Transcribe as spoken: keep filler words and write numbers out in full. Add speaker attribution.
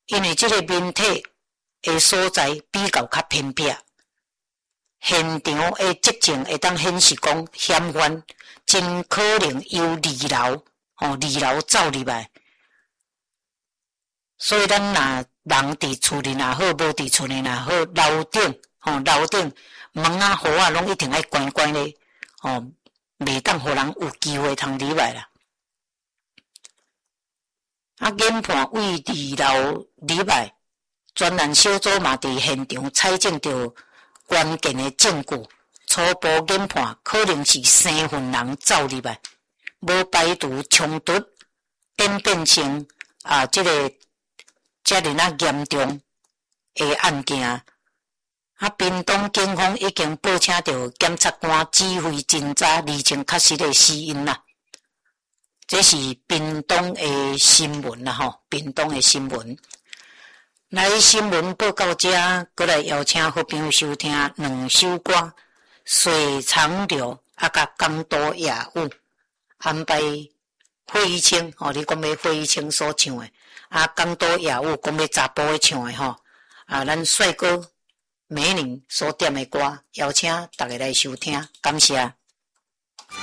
Speaker 1: 因为这个面体的所在比较较偏僻，现场的迹证会当显示讲嫌犯真可能由二楼哦，二楼走入来。所以咱若人伫厝里若好，无伫厝里若好，楼顶吼楼顶门啊、户啊，拢一定爱关关咧，哦，袂当互人有机会通入来啦。啊，研判为二楼入来，专案小组嘛伫现场采证到关键的证据，初步研判可能是生份人走入来，无排除冲突演变成啊，这个遮尔啊严重的案件。啊，屏东警方已经报请到检察官指挥侦查，厘清确实的死因啦。这是屏东的新闻啦，吼，屏东的新闻。来新闻报到这，过来邀请好朋友收听两首歌，水长流啊，甲江都夜舞安排费玉清，吼，你讲要费玉清所唱的，啊，江都夜舞讲要查甫的唱的吼，啊，咱帅哥美女所点的歌，邀请大家来收听，感谢。